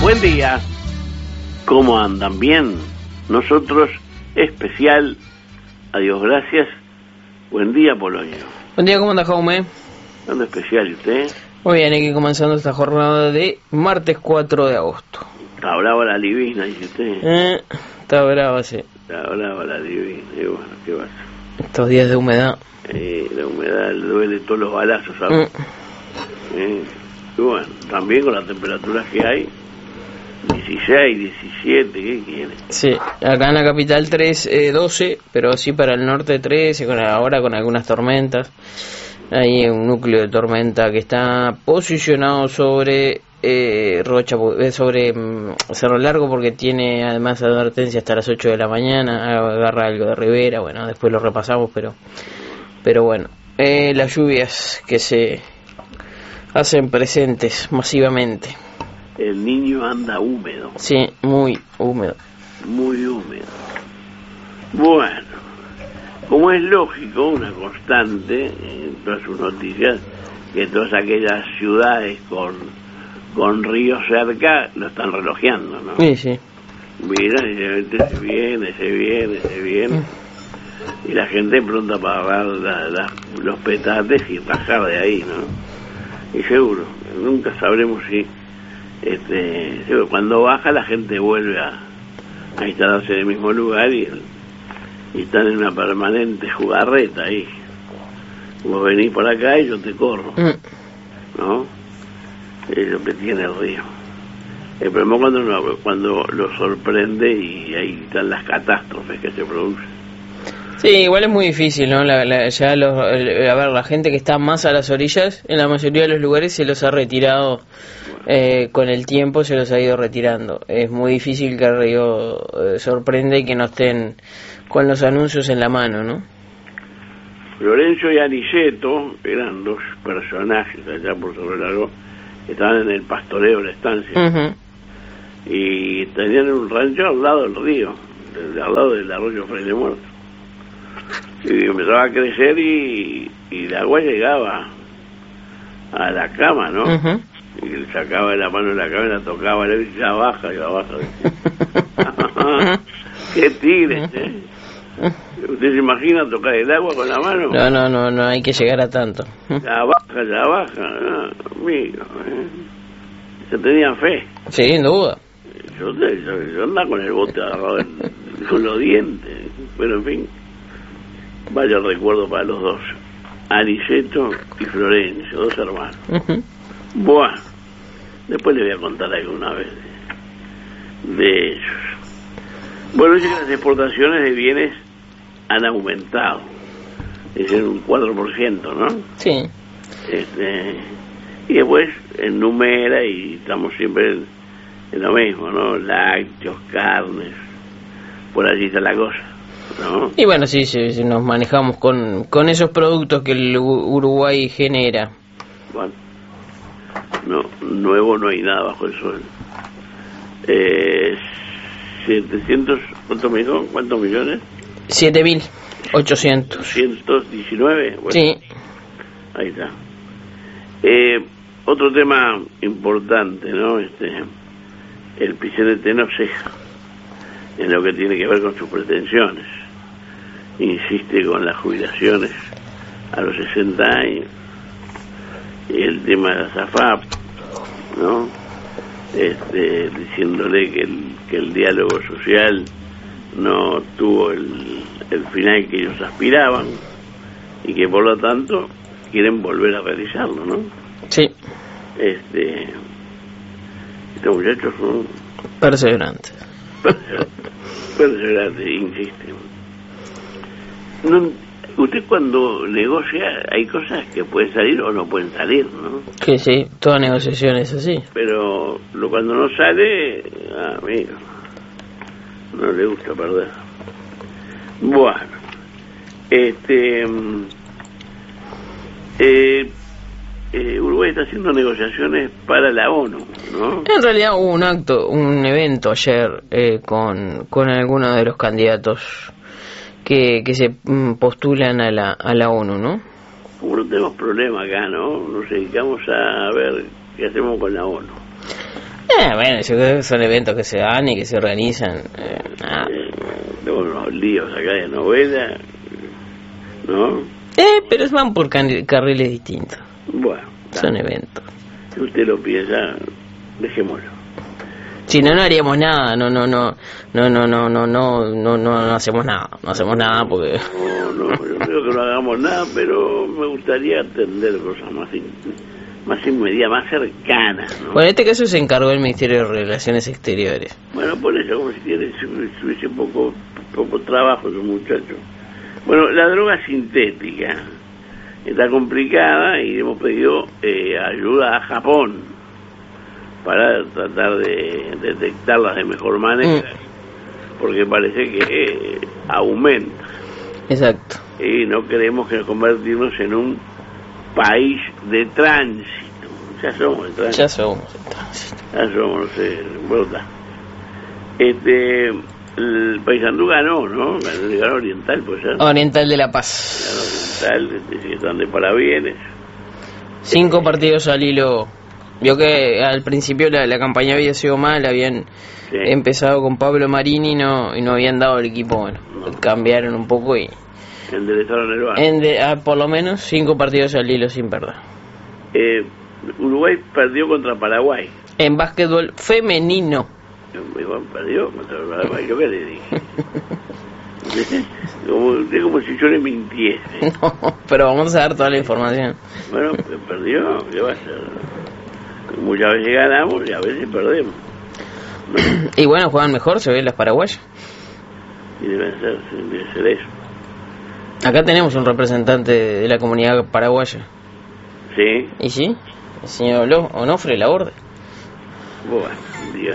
Buen día. ¿Cómo andan? ¿Bien? Nosotros, especial. Adiós, gracias. Buen día, Polonio. Buen día, ¿cómo anda, Jaume? ¿Ando especial y usted? Muy bien, aquí comenzando esta jornada de martes 4 de agosto. Está brava la divina, dice usted. Está brava, sí. Está brava la divina. Y bueno, ¿qué va a hacer? Estos días de humedad. La humedad le duele todos los balazos, ¿sabes? Y bueno, también con las temperaturas que hay, 16, 17, ¿qué quiere? Sí, acá en la capital 12, pero sí para el norte 13, ahora con algunas tormentas. Hay un núcleo de tormenta que está posicionado sobre sobre Cerro Largo, porque tiene además advertencia hasta las 8 de la mañana, agarra algo de Rivera, bueno, después lo repasamos, pero bueno, las lluvias que se hacen presentes masivamente. El niño anda húmedo. Sí, muy húmedo. Muy húmedo. Bueno, como es lógico, una constante en todas sus noticias, que todas aquellas ciudades con ríos cerca lo están relojeando, ¿no? Sí, sí. Miran y se viene. Y la gente pronta para agarrar los petates y bajar de ahí, ¿no? Y seguro, nunca sabremos si cuando baja la gente vuelve a instalarse en el mismo lugar y están en una permanente jugarreta ahí. Vos venís por acá y yo te corro, ¿no? Es lo que tiene el río. El problema cuando lo sorprende y ahí están las catástrofes que se producen. Sí, igual es muy difícil, ¿no? La gente que está más a las orillas, en la mayoría de los lugares se los ha retirado, con el tiempo se los ha ido retirando. Es muy difícil que el río sorprenda y que no estén con los anuncios en la mano, ¿no? Florencio y Aniceto eran dos personajes allá por Cerro Largo, que estaban en el pastoreo de la estancia. Y tenían un rancho al lado del río, al lado del arroyo Fraile Muerto. Y empezaba a crecer y el agua llegaba a la cama, ¿no? Y le sacaba de la mano de la cama y la tocaba, le decía, ya baja. ¡Qué tigre! ¿Usted se imagina tocar el agua con la mano? No hay que llegar a tanto. Ya baja. Amigo, se tenían fe. Sí, sin duda. Yo andaba con el bote agarrado con los dientes, pero en fin. Vaya recuerdo para los dos, Aniceto y Florencio, dos hermanos. Bueno, después les voy a contar alguna vez de ellos. Bueno, dice que las exportaciones de bienes han aumentado, es en un 4%, ¿no? Sí. Y después enumera y estamos siempre en lo mismo, ¿no? Lácteos, carnes, por allí está la cosa, ¿no? Y bueno, sí, nos manejamos con esos productos que el Uruguay genera. Bueno, no, nuevo no hay nada bajo el sol. 700, ¿cuántos millones? 7.800. 119, bueno, sí. Ahí está. Otro tema importante, ¿no? El PCNT no ceja en lo que tiene que ver con sus pretensiones. Insiste con las jubilaciones a los 60 años y el tema de la SAFAP, ¿no? Diciéndole que el diálogo social no tuvo el final que ellos aspiraban y que por lo tanto quieren volver a realizarlo, ¿no? Sí. Estos muchachos son perseverantes, insisten. Usted cuando negocia hay cosas que pueden salir o no pueden salir, ¿no? Que sí, toda negociación es así. Pero cuando no sale, amigo, no le gusta perder. Bueno, Uruguay está haciendo negociaciones para la ONU, ¿no? En realidad hubo un evento ayer con algunos de los candidatos que se postulan a la ONU, ¿no? Como no tenemos problema acá, ¿no? Nos dedicamos a ver qué hacemos con la ONU. Bueno, yo creo que son eventos que se dan y que se organizan. Tengo unos líos acá de novela, ¿no? Pero van por carriles distintos. Bueno, son eventos. Si usted lo piensa, dejémoslo. Si no, no haríamos nada. No hacemos nada. No hacemos nada porque... No, yo creo que no hagamos nada, pero me gustaría atender cosas más inmediatas, más cercanas, ¿no? Bueno, en este caso se encargó el Ministerio de Relaciones Exteriores. Bueno, por eso, como si tuviese poco trabajo los muchachos. Bueno, la droga sintética está complicada y hemos pedido ayuda a Japón para tratar de detectarlas de mejor manera, porque parece que aumenta. Exacto. Y no queremos que convertirnos en un país de tránsito. Ya somos de tránsito. Ya somos, no sé, brota. El Paysandú ganó, ¿no? Ganó Oriental, pues ya. Oriental de La Paz. Ganó Oriental, que están de parabienes. 5 partidos al hilo. Vio que al principio la campaña había sido mal, habían empezado con Pablo Marini y no habían dado el equipo, bueno, cambiaron un poco y enderezaron el barco. Por lo menos 5 partidos al hilo sin perder. Uruguay perdió contra Paraguay. En básquetbol femenino. Perdió contra Paraguay, ¿yo qué le dije? como si yo le mintiese. No, pero vamos a dar toda la información. Bueno, perdió, ¿qué va a ser? Muchas veces ganamos y a veces perdemos. ¿No? Y bueno, juegan mejor, se ven las paraguayas. Y debe ser eso. Acá tenemos un representante de la comunidad paraguaya. ¿Sí? ¿Y sí? El señor Onofre Laborde. Bueno, Dios.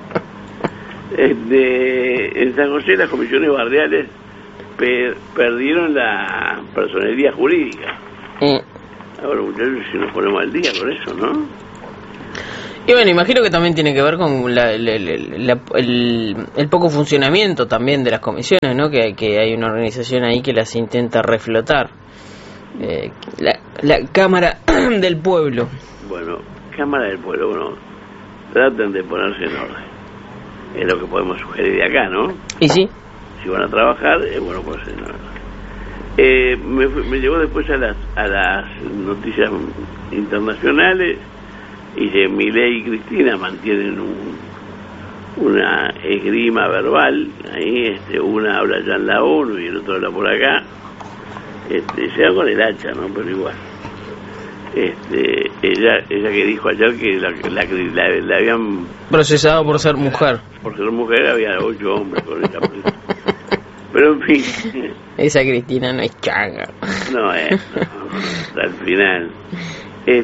En San José las comisiones barriales perdieron la personería jurídica. Ahora, muchachos, si nos ponemos al día con eso, ¿no? Y bueno, imagino que también tiene que ver con el poco funcionamiento también de las comisiones, ¿no? Que hay una organización ahí que las intenta reflotar. La Cámara del Pueblo. Bueno, Cámara del Pueblo, bueno, traten de ponerse en orden. Es lo que podemos sugerir de acá, ¿no? ¿Y sí? Si van a trabajar, es bueno ponerse en orden. Me llegó después a las noticias internacionales. Y Milei y Cristina mantienen una esgrima verbal ahí, una habla ya en la ONU y el otro habla por acá, se da con el hacha, ¿no? Pero igual, ella que dijo ayer que la habían procesado por ser mujer. Por ser mujer había 8 hombres con ella. Pero en fin. Esa Cristina no es changa. No es, hasta el final. Es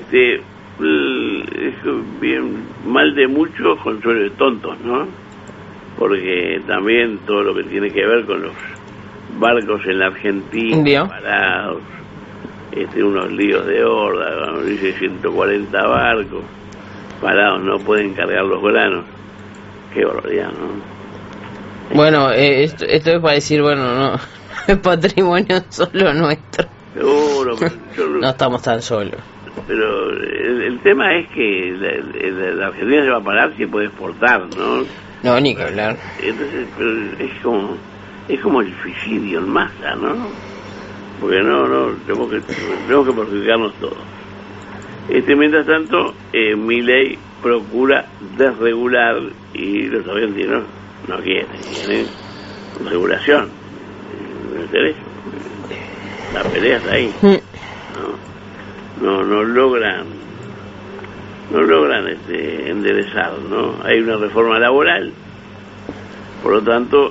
bien mal de muchos, consuelo de tontos, ¿no? Porque también todo lo que tiene que ver con los barcos en la Argentina parados, unos líos de horda, dice 140 barcos parados, no pueden cargar los granos. Qué barbaridad, ¿no? Bueno, esto es para decir, bueno, no es patrimonio solo nuestro. Seguro, no estamos tan solos. Pero el tema es que la Argentina se va a parar si puede exportar, ¿no? No, ni que hablar. Entonces, pero es como el suicidio en masa, ¿no? Porque tenemos que perjudicarnos todos. Mientras tanto, Milei procura desregular y los argentinos no quieren regulación. No interesa. La pelea está ahí. No logran enderezar, ¿no? Hay una reforma laboral, por lo tanto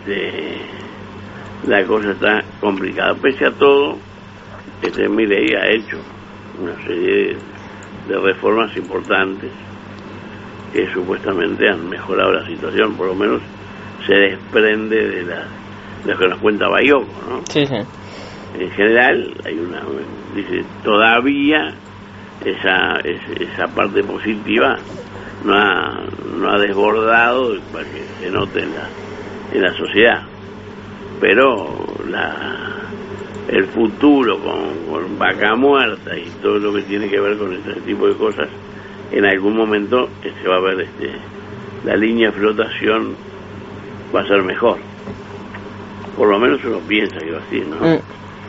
la cosa está complicada. Pese a todo, Milei ha hecho una serie de reformas importantes que supuestamente han mejorado la situación, por lo menos se desprende de lo que nos cuenta Bayoco, ¿no? Sí. En general hay dice, todavía esa parte positiva no ha desbordado para que se note en la sociedad, pero el futuro con Vaca Muerta y todo lo que tiene que ver con este tipo de cosas en algún momento va a ver la línea de flotación va a ser mejor, por lo menos uno piensa que va así, ¿no?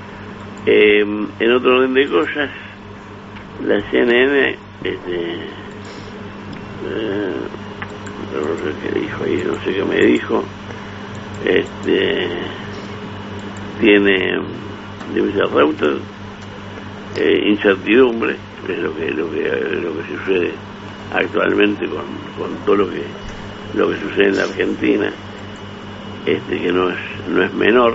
En otro orden de cosas, la CNN no sé qué dijo ahí, no sé qué me dijo, tiene, debe ser Reuters, incertidumbre, que es lo que sucede actualmente con todo lo que sucede en la Argentina, que no es menor.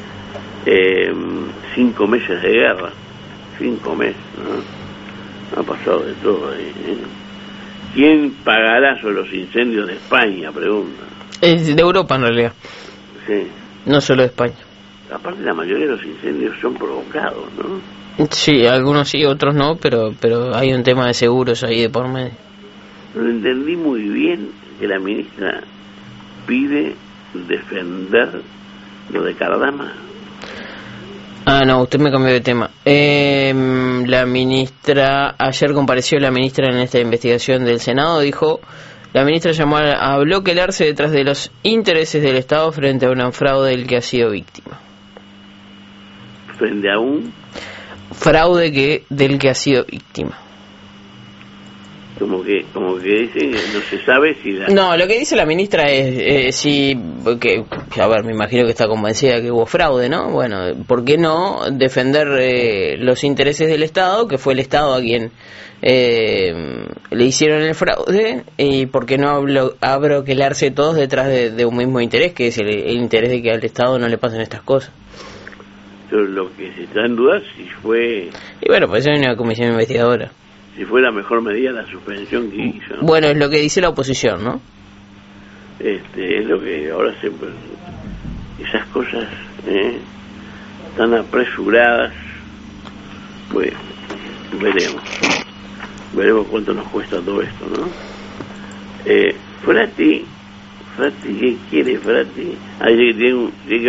5 meses de guerra, 5 meses, ¿no? Ha pasado de todo ahí, ¿eh? ¿Quién pagará sobre los incendios de España? Pregunta. Es de Europa en realidad. Sí. No solo de España. Aparte, la mayoría de los incendios son provocados, ¿no? Sí, algunos sí, otros no, pero hay un tema de seguros ahí de por medio. No entendí muy bien que la ministra pide defender lo de Cardama. No, usted me cambió de tema. La ministra, ayer compareció la ministra en esta investigación del Senado, dijo, la ministra llamó a bloquearse detrás de los intereses del Estado frente a un fraude del que ha sido víctima. ¿Frente a un? Fraude del que ha sido víctima. Como que dicen que no se sabe si No, lo que dice la ministra es a ver, me imagino que está convencida que hubo fraude, ¿no? Bueno, ¿por qué no defender los intereses del Estado, que fue el Estado a quien le hicieron el fraude, y por qué no abroquelarse todos detrás de un mismo interés, que es el interés de que al Estado no le pasen estas cosas? Lo que se está en duda si fue... Y bueno, pues hay una comisión investigadora. Si fue la mejor medida la suspensión que hizo, ¿no? Bueno, es lo que dice la oposición, ¿no? Es lo que ahora esas cosas tan apresuradas, bueno, veremos cuánto nos cuesta todo esto, ¿no? Frati, ¿qué quiere Frati? Tiene que